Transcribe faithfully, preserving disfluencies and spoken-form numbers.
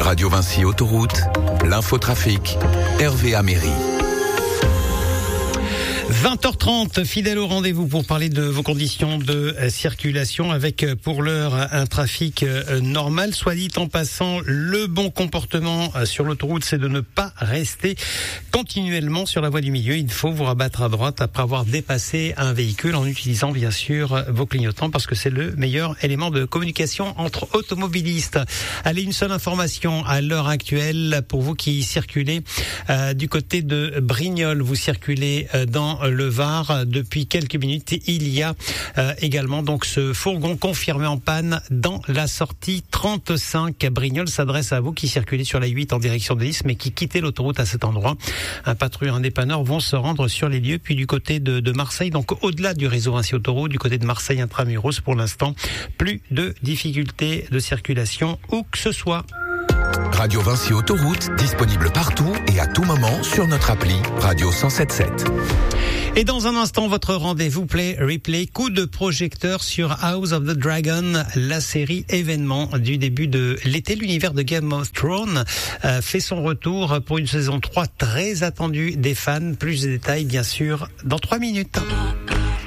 Radio Vinci Autoroute, l'infotrafic, Hervé Améry. vingt heures trente, fidèle au rendez-vous pour parler de vos conditions de circulation avec pour l'heure un trafic normal. Soit dit en passant, le bon comportement sur l'autoroute, c'est de ne pas rester continuellement sur la voie du milieu. Il faut vous rabattre à droite après avoir dépassé un véhicule en utilisant bien sûr vos clignotants parce que c'est le meilleur élément de communication entre automobilistes. Allez, une seule information à l'heure actuelle pour vous qui circulez euh, du côté de Brignoles. Vous circulez euh, dans le Var depuis quelques minutes. Il y a euh, également donc ce fourgon confirmé en panne dans la sortie trente-cinq. Brignoles s'adresse à vous qui circulez sur la huit en direction de Nice mais qui quittez l'autoroute à cet endroit. Un patrouilleur, un dépanneur vont se rendre sur les lieux. Puis du côté de, de Marseille, donc au-delà du réseau Vinci Autoroute, du côté de Marseille Intramuros, pour l'instant, plus de difficultés de circulation où que ce soit. Radio Vinci Autoroute, disponible partout et à tout moment sur notre appli Radio cent sept sept. Et dans un instant, votre rendez-vous Play Replay, coup de projecteur sur House of the Dragon, la série événement du début de l'été. L'univers de Game of Thrones euh, fait son retour pour une saison trois très attendue des fans. Plus de détails, bien sûr, dans trois minutes.